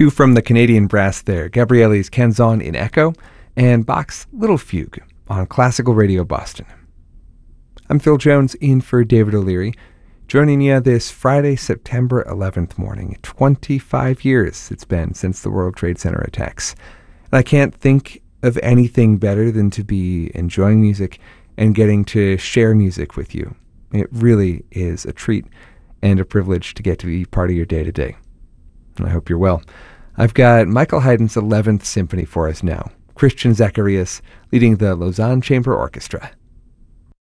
Two from the Canadian brass there, Gabriele's Canzon in Echo and Bach's Little Fugue on Classical Radio Boston. I'm Phil Jones in for David O'Leary, joining you this Friday, September 11th morning. 25 years it's been since the World Trade Center attacks. And I can't think of anything better than to be enjoying music and getting to share music with you. It really is a treat and a privilege to get to be part of your day to day. I hope you're well. I've got Michael Haydn's 11th Symphony for us now. Christian Zacharias leading the Lausanne Chamber Orchestra.